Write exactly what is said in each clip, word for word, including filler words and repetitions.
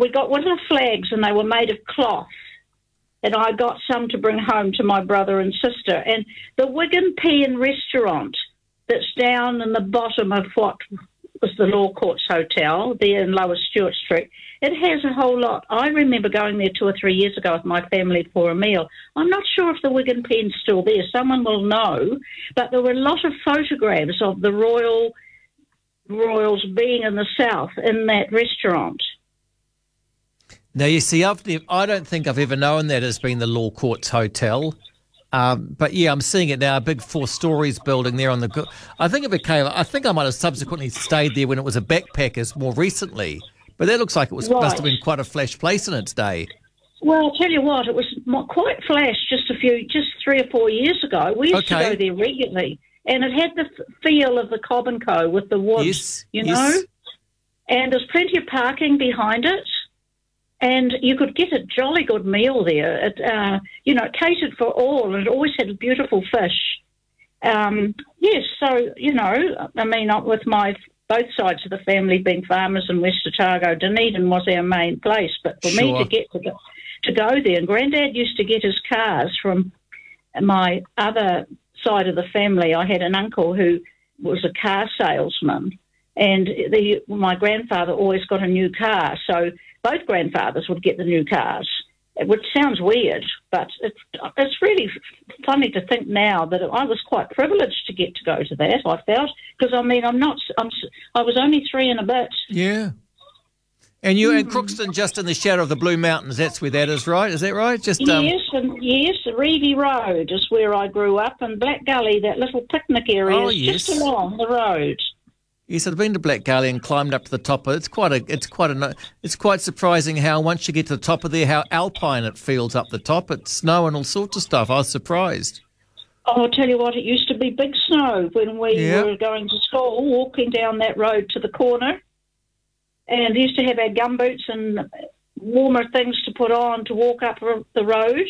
we got little flags and they were made of cloth. And I got some to bring home to my brother and sister. And the Wigan Pen restaurant that's down in the bottom of what was the Law Courts Hotel there in Lower Stewart Street, it has a whole lot. I remember going there two or three years ago with my family for a meal. I'm not sure if the Wigan Pen's still there. Someone will know. But there were a lot of photographs of the royal royals being in the south in that restaurant. Now, you see, I've, I don't think I've ever known that as being the Law Courts Hotel. Um, but, yeah, I'm seeing it now, a big four stories building there on the... I think it became... I think I might have subsequently stayed there when it was a backpackers more recently. But that looks like it was Right. must have been quite a flash place in its day. Well, I'll tell you what, it was mo- quite flash just a few, just three or four years ago. We used Okay. to go there regularly. And it had the f- feel of the Cobb and Co. with the woods, Yes, you yes. know? And there's plenty of parking behind it. And you could get a jolly good meal there. It, uh, you know, it catered for all, and it always had beautiful fish. Um, yes, so, you know, I mean, with my both sides of the family being farmers in West Otago, Dunedin was our main place. But for me Sure. to get to go, to go there, and Grandad used to get his cars from my other side of the family. I had an uncle who was a car salesman, and the, my grandfather always got a new car, so both grandfathers would get the new cars, which sounds weird, but it's, it's really funny to think now that I was quite privileged to get to go to that, I felt, because, I mean, I'm not, I'm, I was only three and a bit. Yeah. And you and Crookston, just in the shadow of the Blue Mountains, that's where that is, right? Is that right? Just um... Yes, and yes, Reedy Road is where I grew up, and Black Gully, that little picnic area, Oh, is yes. just along the road. Yes, I've been to Black Gully and climbed up to the top of it. It's quite a, it's quite a, it's quite surprising how once you get to the top of there, how alpine it feels up the top. It's snow and all sorts of stuff. I was surprised. Oh, I'll tell you what, it used to be big snow when we Yeah. were going to school, walking down that road to the corner. And used to have our gumboots and warmer things to put on to walk up the road.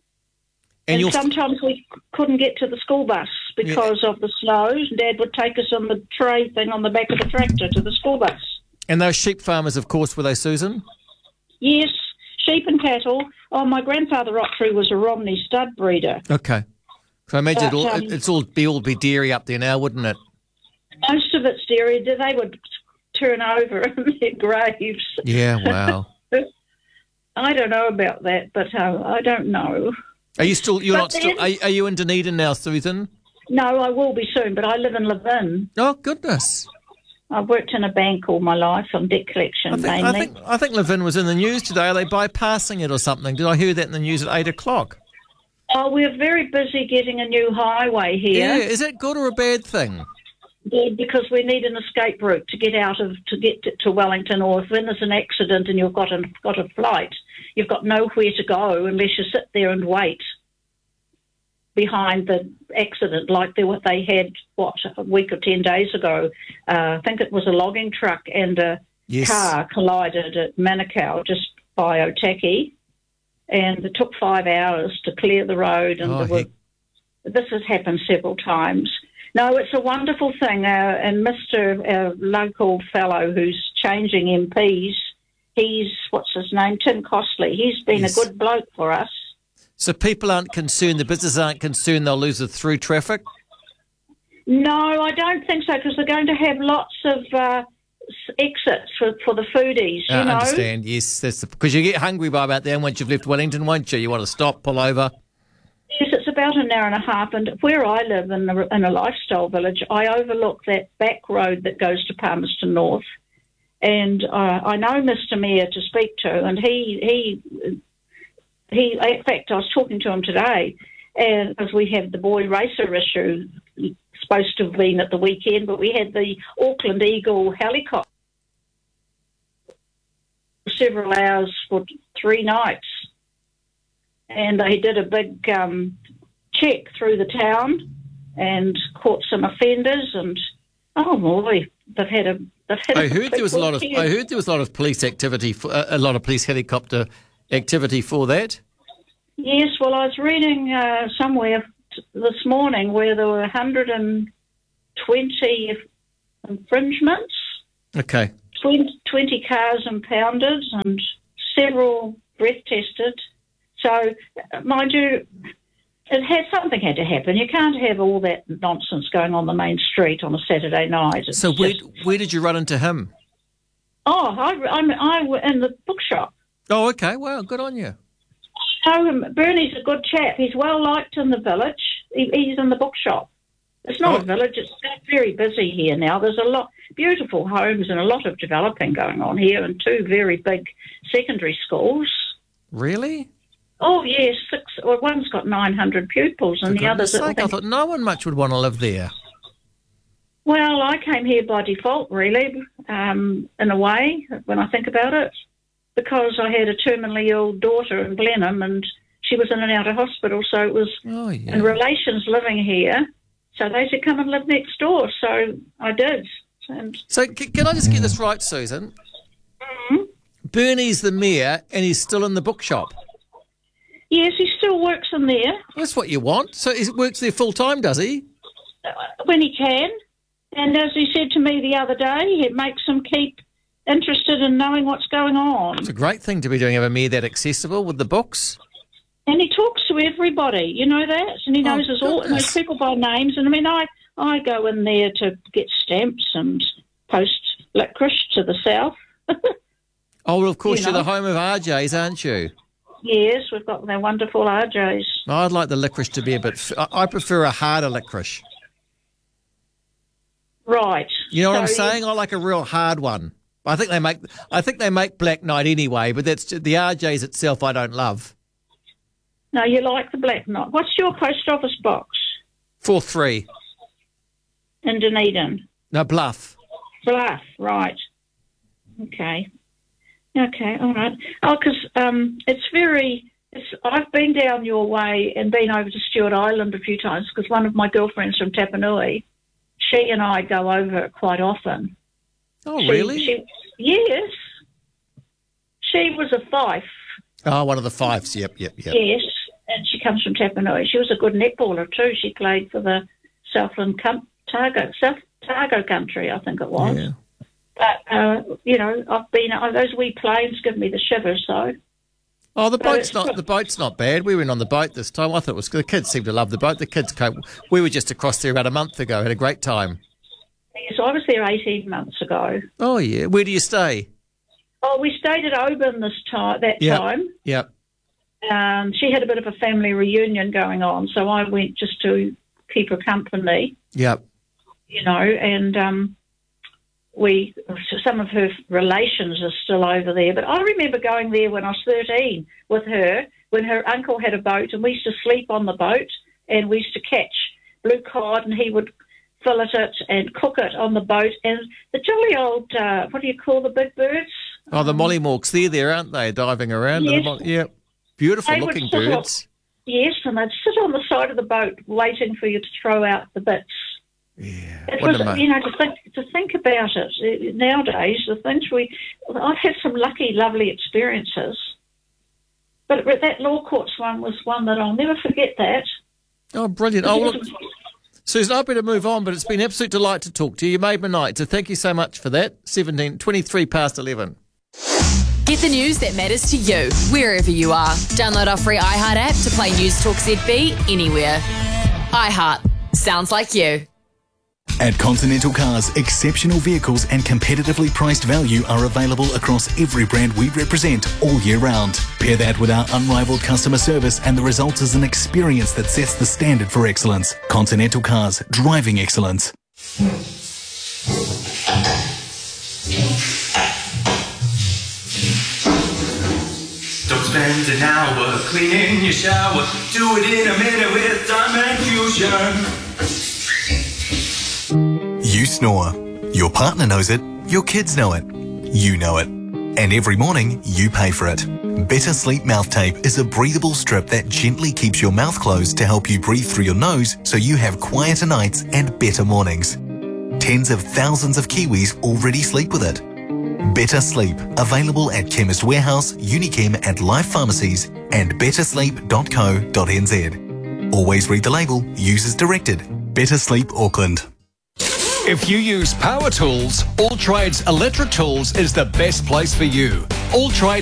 And, And, you'll sometimes we couldn't get to the school bus because of the snow. Dad would take us on the tray thing on the back of the tractor to the school bus. and those sheep farmers, of course, were they, Susan? Yes, sheep and cattle. Oh, my grandfather Rocktree was a Romney stud breeder. Okay. So I imagine But, it'll, um, it's all be all be dairy up there now, wouldn't it? Most of it's dairy. They would turn over in their graves. Yeah. Wow. I don't know about that, but uh, I don't know. Are you still? You're But not still? then- Are, are you in Dunedin now, Susan? No, I will be soon, but I live in Levin. Oh goodness. I've worked in a bank all my life on debt collection I think, mainly. I think I think Levin was in the news today. Are they bypassing it or something? Did I hear that in the news at eight o'clock? Oh, we're very busy getting a new highway Yeah. here. Is that good or a bad thing? Yeah, because we need an escape route to get out of to get to, to Wellington, or if when there's an accident and you've got a got a flight, you've got nowhere to go unless you sit there and wait behind the accident, like they what they had what a week or ten days ago. Uh, I think it was a logging truck and a Yes. car collided at Manukau, just by Otaki, and it took five hours to clear the road. And Oh, there were, heck. this has happened several times. No, it's a wonderful thing, uh, and Mister Uh, local fellow who's changing M Ps, he's, what's his name, Tim Costley. He's been Yes. a good bloke for us. So people aren't concerned. The businesses aren't concerned. They'll lose the through traffic. No, I don't think so, because they're going to have lots of uh, s- exits for, for the foodies, you I know. understand. Yes, that's because you get hungry by about then once you've left Wellington, won't you? You want to stop, pull over. Yes, it's about an hour and a half, and where I live in, the, in a lifestyle village, I overlook that back road that goes to Palmerston North, and uh, I know Mister Mayor to speak to, and he, he, he. In fact, I was talking to him today, and because we have the boy racer issue, supposed to have been at the weekend, but we had the Auckland Eagle helicopter several hours for three nights. And they did a big um, check through the town and caught some offenders. And oh boy, they've had a. They've had I a heard there was a lot of. big I heard there was a lot of police activity, for, a, a lot of police helicopter activity for that. Yes, well, I was reading uh, somewhere t- this morning where there were one hundred twenty infringements, Okay. twenty, twenty cars impounded, and several breath tested. So, mind you, it had something had to happen. You can't have all that nonsense going on the main street on a Saturday night. It's so where just, where did you run into him? Oh, I, I'm I in the bookshop. Oh, okay. Well, good on you. know him. Bernie's a good chap. He's well liked in the village. He, he's in the bookshop. It's not Oh. a village. It's very busy here now. There's a lot beautiful homes and a lot of developing going on here, and two very big secondary schools. Really? Oh yes, six. Well, one's got nine hundred pupils, and For the goodness other's. I sake, I think- thought no one much would want to live there. Well, I came here by default, really, um, in a way, when I think about it, because I had a terminally ill daughter in Blenheim, and she was in and out of hospital, so it was Oh, yeah. and relations living here, so they said come and live next door, so I did. And So c- can I just get this right, Susan? Mhm. Bernie's the mayor and he's still in the bookshop. yes, he still works in there That's what you want. So he works there full time, does he? uh, when he can, and as he said to me the other day, it makes him keep interested in knowing what's going on. It's a great thing to be doing, have a mayor that accessible with the books. And he talks to everybody, you know that, and he Oh, knows us all, goodness. knows people by names. And I mean, I I go in there to get stamps and post licorice to the south. Oh, well, of course, You you are the know. home of R Js, aren't you? Yes, we've got their wonderful R Js. I'd like the licorice to be a bit... F- I I prefer a harder licorice. Right. You know what I'm So, saying? I like a real hard one. I think they make I think they make Black Knight anyway, but that's the R Js itself I don't love. No, you like the black knot. What's your post office box four three. in Dunedin? No, Bluff. Bluff, right. Okay. Okay, all right. Oh, because um, it's very... It's, I've been down your way and been over to Stewart Island a few times because one of my girlfriends from Tapanui, she and I go over quite often. Oh, She- really? She, yes. She was a Fife, Oh, one of the fives. Yep, yep, yep. yes, and she comes from Tapanui. She was a good netballer too. She played for the Southland Com- Targo, South Targo country, I think it was. Yeah. But, uh, you know, I've been, uh, those wee planes give me the shivers, so. Oh, the But boat's it's not not- the boat's not bad. We went on the boat this time. I thought it was good. The kids seem to love the boat. The kids came. We were just across there about a month ago. Had a great time. Yes, I was there eighteen months ago. Oh yeah. Where do you stay? Oh, we stayed at Oban this time, that Yep. time. Yep. Um, she had a bit of a family reunion going on, so I went just to keep her company, Yep. you know, and um, we, some of her relations are still over there. But I remember going there when I was thirteen with her, when her uncle had a boat, and we used to sleep on the boat, and we used to catch blue cod, and he would fillet it and cook it on the boat. And the jolly old, uh, what do you call the big birds? Oh, the mollymawks. They're there, aren't they? Diving around. Yes. The mo- yep. Beautiful They would looking sit on- birds. Yes, and they'd sit on the side of the boat waiting for you to throw out the bits. Yeah. It What was, am I- you know, to think to think about it eh, nowadays. The things we, I've had some lucky, lovely experiences, but that Law Courts one was one that I'll never forget. That. Oh, brilliant. Oh, look, Susan, I better move on, but it's been an absolute delight to talk to you. You made my night, so thank you so much for that. seventeen, twenty-three past eleven. Get the news that matters to you, wherever you are. Download our free iHeart app to play News Talk Z B anywhere. iHeart. Sounds like you. At Continental Cars, exceptional vehicles and competitively priced value are available across every brand we represent all year round. Pair that with our unrivaled customer service and the result is an experience that sets the standard for excellence. Continental Cars, driving excellence. Don't spend an hour cleaning your shower. Do it in a minute with Diamond Fusion. You snore. Your partner knows it. Your kids know it. You know it. And every morning, you pay for it. Better Sleep Mouth Tape is a breathable strip that gently keeps your mouth closed to help you breathe through your nose so you have quieter nights and better mornings. Tens of thousands of Kiwis already sleep with it. Better Sleep, available at Chemist Warehouse, Unichem and Life Pharmacies and better sleep dot co dot n z. Always read the label, use as directed. Better Sleep Auckland. If you use power tools, All Trades Electric Tools is the best place for you. All Trades